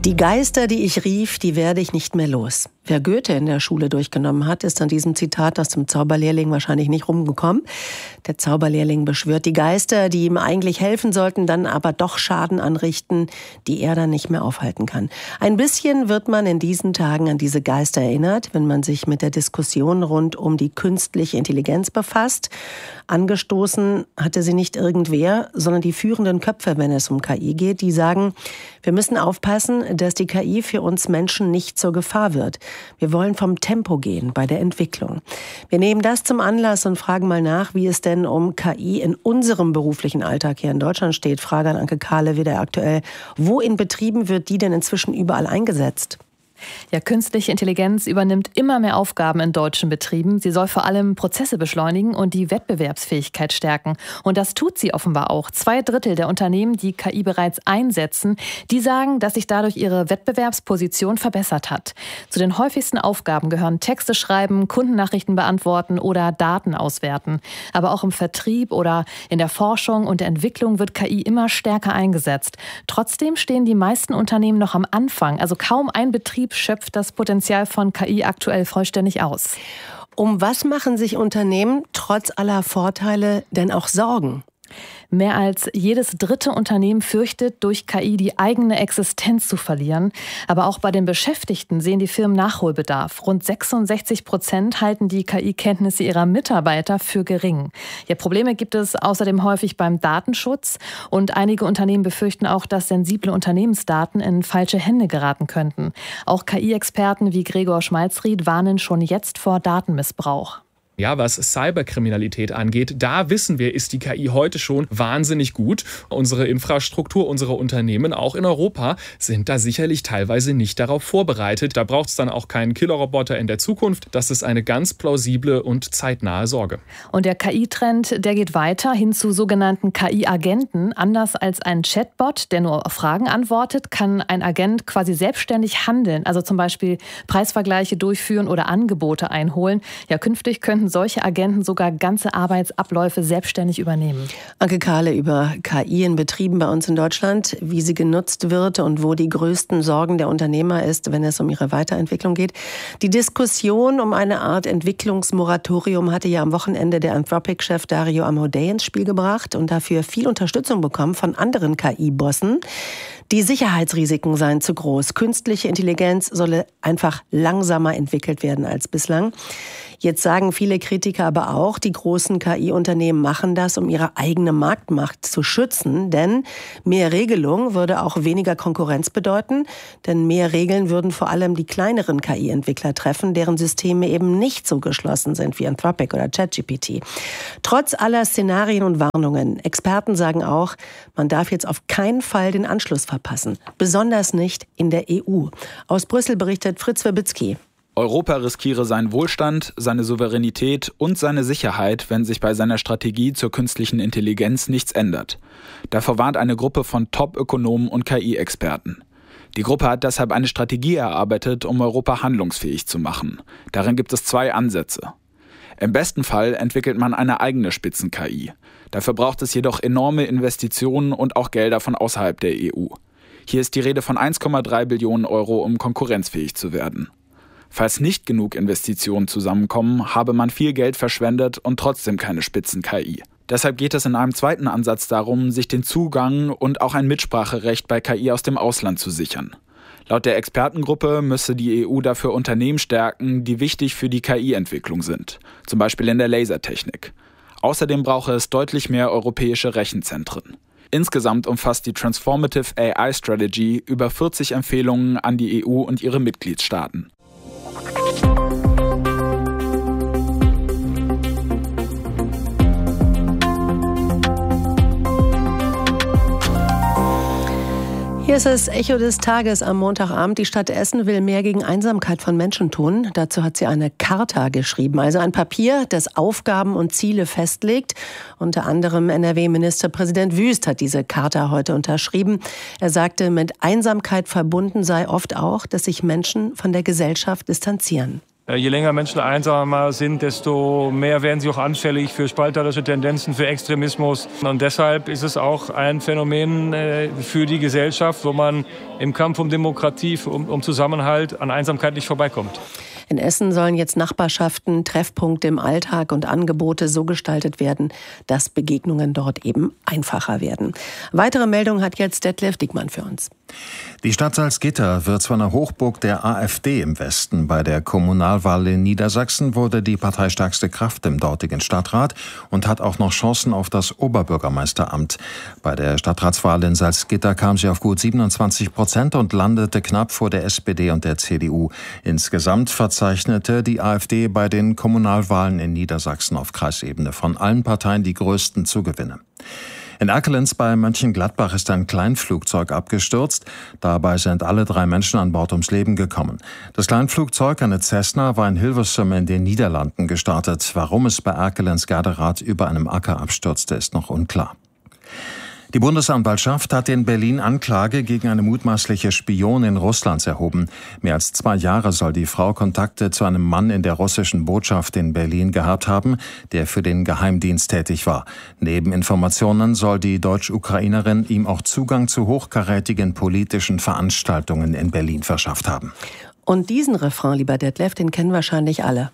Die Geister, die ich rief, die werde ich nicht mehr los. Wer Goethe in der Schule durchgenommen hat, ist an diesem Zitat aus dem Zauberlehrling wahrscheinlich nicht rumgekommen. Der Zauberlehrling beschwört die Geister, die ihm eigentlich helfen sollten, dann aber doch Schaden anrichten, die er dann nicht mehr aufhalten kann. Ein bisschen wird man in diesen Tagen an diese Geister erinnert, wenn man sich mit der Diskussion rund um die künstliche Intelligenz befasst. Angestoßen hatte sie nicht irgendwer, sondern die führenden Köpfe, wenn es um KI geht, die sagen, wir müssen aufpassen, dass die KI für uns Menschen nicht zur Gefahr wird. Wir wollen vom Tempo gehen bei der Entwicklung. Wir nehmen das zum Anlass und fragen mal nach, wie es denn um KI in unserem beruflichen Alltag hier in Deutschland steht. Frage an Anke Kahle wieder aktuell. Wo in Betrieben wird die denn inzwischen überall eingesetzt? Ja, künstliche Intelligenz übernimmt immer mehr Aufgaben in deutschen Betrieben. Sie soll vor allem Prozesse beschleunigen und die Wettbewerbsfähigkeit stärken. Und das tut sie offenbar auch. 2/3 der Unternehmen, die KI bereits einsetzen, die sagen, dass sich dadurch ihre Wettbewerbsposition verbessert hat. Zu den häufigsten Aufgaben gehören Texte schreiben, Kundennachrichten beantworten oder Daten auswerten. Aber auch im Vertrieb oder in der Forschung und der Entwicklung wird KI immer stärker eingesetzt. Trotzdem stehen die meisten Unternehmen noch am Anfang. Also kaum ein Betrieb schöpft das Potenzial von KI aktuell vollständig aus. Um was machen sich Unternehmen trotz aller Vorteile denn auch Sorgen? Mehr als jedes dritte Unternehmen fürchtet, durch KI die eigene Existenz zu verlieren. Aber auch bei den Beschäftigten sehen die Firmen Nachholbedarf. Rund 66% halten die KI-Kenntnisse ihrer Mitarbeiter für gering. Ja, Probleme gibt es außerdem häufig beim Datenschutz. Und einige Unternehmen befürchten auch, dass sensible Unternehmensdaten in falsche Hände geraten könnten. Auch KI-Experten wie Gregor Schmalzried warnen schon jetzt vor Datenmissbrauch. Ja, was Cyberkriminalität angeht, da wissen wir, ist die KI heute schon wahnsinnig gut. Unsere Infrastruktur, unsere Unternehmen, auch in Europa, sind da sicherlich teilweise nicht darauf vorbereitet. Da braucht es dann auch keinen Killerroboter in der Zukunft. Das ist eine ganz plausible und zeitnahe Sorge. Und der KI-Trend, der geht weiter hin zu sogenannten KI-Agenten. Anders als ein Chatbot, der nur auf Fragen antwortet, kann ein Agent quasi selbstständig handeln. Also zum Beispiel Preisvergleiche durchführen oder Angebote einholen. Ja, künftig könnten solche Agenten sogar ganze Arbeitsabläufe selbstständig übernehmen. Anke Kahle über KI in Betrieben bei uns in Deutschland, wie sie genutzt wird und wo die größten Sorgen der Unternehmer ist, wenn es um ihre Weiterentwicklung geht. Die Diskussion um eine Art Entwicklungsmoratorium hatte ja am Wochenende der Anthropic-Chef Dario Amodei ins Spiel gebracht und dafür viel Unterstützung bekommen von anderen KI-Bossen. Die Sicherheitsrisiken seien zu groß. Künstliche Intelligenz solle einfach langsamer entwickelt werden als bislang. Jetzt sagen viele Kritiker aber auch, die großen KI-Unternehmen machen das, um ihre eigene Marktmacht zu schützen. Denn mehr Regelung würde auch weniger Konkurrenz bedeuten. Denn mehr Regeln würden vor allem die kleineren KI-Entwickler treffen, deren Systeme eben nicht so geschlossen sind wie Anthropic oder ChatGPT. Trotz aller Szenarien und Warnungen, Experten sagen auch, man darf jetzt auf keinen Fall den Anschluss verpassen. Besonders nicht in der EU. Aus Brüssel berichtet Fritz Werbitzky. Europa riskiere seinen Wohlstand, seine Souveränität und seine Sicherheit, wenn sich bei seiner Strategie zur künstlichen Intelligenz nichts ändert. Davor warnt eine Gruppe von Top-Ökonomen und KI-Experten. Die Gruppe hat deshalb eine Strategie erarbeitet, um Europa handlungsfähig zu machen. Darin gibt es 2 Ansätze. Im besten Fall entwickelt man eine eigene Spitzen-KI. Dafür braucht es jedoch enorme Investitionen und auch Gelder von außerhalb der EU. Hier ist die Rede von 1,3 Billionen Euro, um konkurrenzfähig zu werden. Falls nicht genug Investitionen zusammenkommen, habe man viel Geld verschwendet und trotzdem keine Spitzen-KI. Deshalb geht es in einem zweiten Ansatz darum, sich den Zugang und auch ein Mitspracherecht bei KI aus dem Ausland zu sichern. Laut der Expertengruppe müsse die EU dafür Unternehmen stärken, die wichtig für die KI-Entwicklung sind, zum Beispiel in der Lasertechnik. Außerdem brauche es deutlich mehr europäische Rechenzentren. Insgesamt umfasst die Transformative AI Strategy über 40 Empfehlungen an die EU und ihre Mitgliedstaaten. Hier ist das Echo des Tages am Montagabend. Die Stadt Essen will mehr gegen Einsamkeit von Menschen tun. Dazu hat sie eine Charta geschrieben, also ein Papier, das Aufgaben und Ziele festlegt. Unter anderem NRW-Ministerpräsident Wüst hat diese Charta heute unterschrieben. Er sagte, mit Einsamkeit verbunden sei oft auch, dass sich Menschen von der Gesellschaft distanzieren. Je länger Menschen einsamer sind, desto mehr werden sie auch anfällig für spalterische Tendenzen, für Extremismus. Und deshalb ist es auch ein Phänomen für die Gesellschaft, wo man im Kampf um Demokratie, um Zusammenhalt an Einsamkeit nicht vorbeikommt. In Essen sollen jetzt Nachbarschaften, Treffpunkte im Alltag und Angebote so gestaltet werden, dass Begegnungen dort eben einfacher werden. Weitere Meldung hat jetzt Detlef Dickmann für uns. Die Stadt Salzgitter wird zu einer Hochburg der AfD im Westen. Bei der Kommunalwahl in Niedersachsen wurde die parteistärkste Kraft im dortigen Stadtrat und hat auch noch Chancen auf das Oberbürgermeisteramt. Bei der Stadtratswahl in Salzgitter kam sie auf gut 27% und landete knapp vor der SPD und der CDU. Insgesamt verzeichnete die AfD bei den Kommunalwahlen in Niedersachsen auf Kreisebene von allen Parteien die größten Zugewinne. In Erkelenz bei Mönchengladbach ist ein Kleinflugzeug abgestürzt. Dabei sind alle 3 Menschen an Bord ums Leben gekommen. Das Kleinflugzeug, eine Cessna, war in Hilversum in den Niederlanden gestartet. Warum es bei Erkelenz-Garderath über einem Acker abstürzte, ist noch unklar. Die Bundesanwaltschaft hat in Berlin Anklage gegen eine mutmaßliche Spionin Russlands erhoben. Mehr als 2 Jahre soll die Frau Kontakte zu einem Mann in der russischen Botschaft in Berlin gehabt haben, der für den Geheimdienst tätig war. Neben Informationen soll die Deutsch-Ukrainerin ihm auch Zugang zu hochkarätigen politischen Veranstaltungen in Berlin verschafft haben. Und diesen Refrain, lieber Detlef, den kennen wahrscheinlich alle.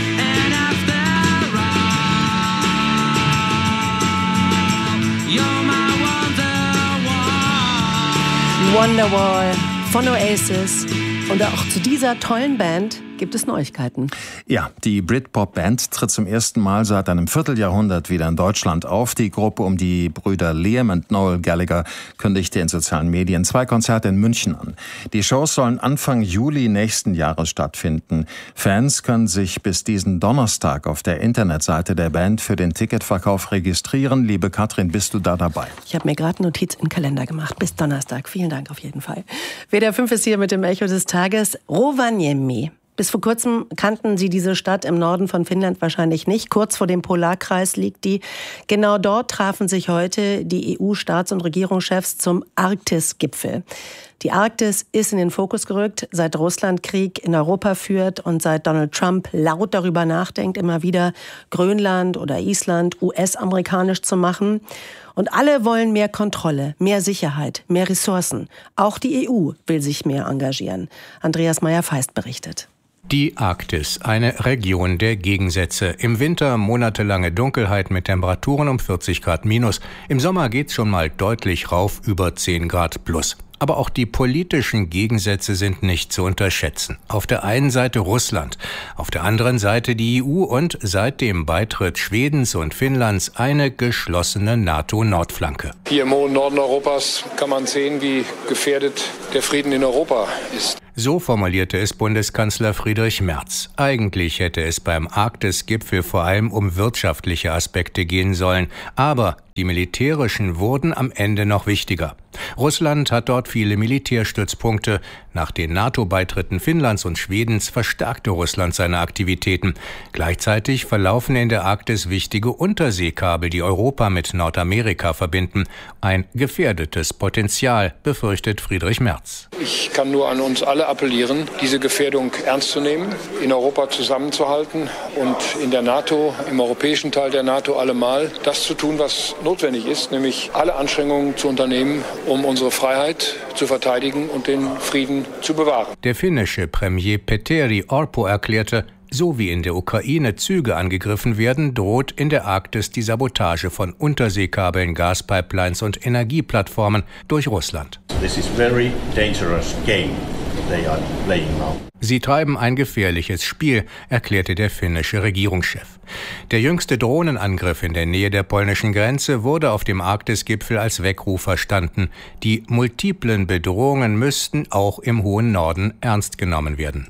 Wonderwall von Oasis. Und auch zu dieser tollen Band gibt es Neuigkeiten. Ja, die Britpop-Band tritt zum ersten Mal seit einem Vierteljahrhundert wieder in Deutschland auf. Die Gruppe um die Brüder Liam und Noel Gallagher kündigte in sozialen Medien 2 Konzerte in München an. Die Shows sollen Anfang Juli nächsten Jahres stattfinden. Fans können sich bis diesen Donnerstag auf der Internetseite der Band für den Ticketverkauf registrieren. Liebe Katrin, bist du da dabei? Ich habe mir gerade eine Notiz in den Kalender gemacht. Bis Donnerstag. Vielen Dank auf jeden Fall. WDR 5 ist hier mit dem Echo des Tages. Rovaniemi. Bis vor kurzem kannten Sie diese Stadt im Norden von Finnland wahrscheinlich nicht. Kurz vor dem Polarkreis liegt die. Genau dort trafen sich heute die EU-Staats- und Regierungschefs zum Arktis-Gipfel. Die Arktis ist in den Fokus gerückt, seit Russland Krieg in Europa führt und seit Donald Trump laut darüber nachdenkt, immer wieder Grönland oder Island US-amerikanisch zu machen. Und alle wollen mehr Kontrolle, mehr Sicherheit, mehr Ressourcen. Auch die EU will sich mehr engagieren. Andreas Meyer-Feist berichtet. Die Arktis, eine Region der Gegensätze. Im Winter monatelange Dunkelheit mit Temperaturen um 40 Grad minus. Im Sommer geht's schon mal deutlich rauf über 10 Grad plus. Aber auch die politischen Gegensätze sind nicht zu unterschätzen. Auf der einen Seite Russland, auf der anderen Seite die EU und seit dem Beitritt Schwedens und Finnlands eine geschlossene NATO-Nordflanke. Hier im hohen Norden Europas kann man sehen, wie gefährdet der Frieden in Europa ist. So formulierte es Bundeskanzler Friedrich Merz. Eigentlich hätte es beim Arktis-Gipfel vor allem um wirtschaftliche Aspekte gehen sollen. Aber die militärischen wurden am Ende noch wichtiger. Russland hat dort viele Militärstützpunkte. Nach den NATO-Beitritten Finnlands und Schwedens verstärkte Russland seine Aktivitäten. Gleichzeitig verlaufen in der Arktis wichtige Unterseekabel, die Europa mit Nordamerika verbinden. Ein gefährdetes Potenzial, befürchtet Friedrich Merz. Ich kann nur an uns alle appellieren, diese Gefährdung ernst zu nehmen, in Europa zusammenzuhalten und in der NATO, im europäischen Teil der NATO allemal das zu tun, was notwendig ist, nämlich alle Anstrengungen zu unternehmen, um unsere Freiheit zu verteidigen und den Frieden zu bewahren. Der finnische Premier Petteri Orpo erklärte, so wie in der Ukraine Züge angegriffen werden, droht in der Arktis die Sabotage von Unterseekabeln, Gaspipelines und Energieplattformen durch Russland. This is very dangerous game they are playing now. Sie treiben ein gefährliches Spiel, erklärte der finnische Regierungschef. Der jüngste Drohnenangriff in der Nähe der polnischen Grenze wurde auf dem Arktis-Gipfel als Weckruf verstanden. Die multiplen Bedrohungen müssten auch im hohen Norden ernst genommen werden.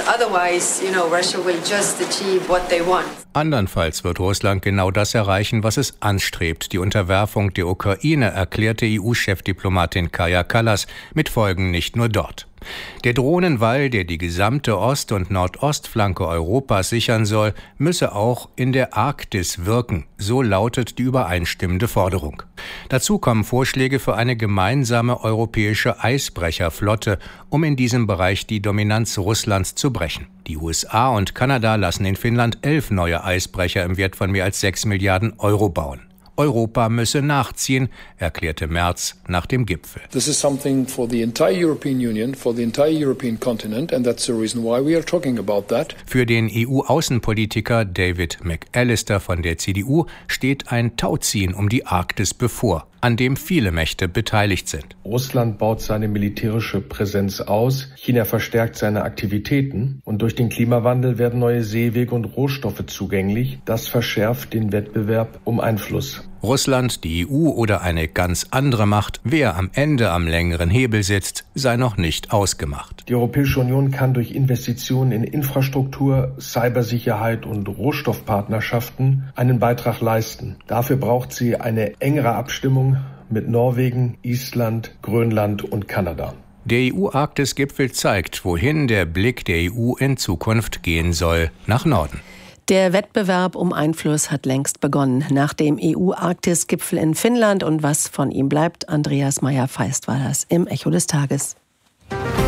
Andernfalls wird Russland genau das erreichen, was es anstrebt, die Unterwerfung der Ukraine, erklärte EU-Chefdiplomatin Kaja Kallas, mit Folgen nicht nur dort. Der Drohnenwall, der die gesamte gesamte Ost- und Nordostflanke Europas sichern soll, müsse auch in der Arktis wirken. So lautet die übereinstimmende Forderung. Dazu kommen Vorschläge für eine gemeinsame europäische Eisbrecherflotte, um in diesem Bereich die Dominanz Russlands zu brechen. Die USA und Kanada lassen in Finnland 11 neue Eisbrecher im Wert von mehr als 6 Milliarden Euro bauen. Europa müsse nachziehen, erklärte Merz nach dem Gipfel. This is something for the entire European Union, for the entire European continent, and that's the reason why we are talking about that. Für den EU-Außenpolitiker David McAllister von der CDU steht ein Tauziehen um die Arktis bevor, an dem viele Mächte beteiligt sind. Russland baut seine militärische Präsenz aus, China verstärkt seine Aktivitäten und durch den Klimawandel werden neue Seewege und Rohstoffe zugänglich. Das verschärft den Wettbewerb um Einfluss. Russland, die EU oder eine ganz andere Macht, wer am Ende am längeren Hebel sitzt, sei noch nicht ausgemacht. Die Europäische Union kann durch Investitionen in Infrastruktur, Cybersicherheit und Rohstoffpartnerschaften einen Beitrag leisten. Dafür braucht sie eine engere Abstimmung mit Norwegen, Island, Grönland und Kanada. Der EU-Arktis-Gipfel zeigt, wohin der Blick der EU in Zukunft gehen soll, nach Norden. Der Wettbewerb um Einfluss hat längst begonnen. Nach dem EU-Arktis-Gipfel in Finnland und was von ihm bleibt, Andreas Meyer-Feist war das im Echo des Tages.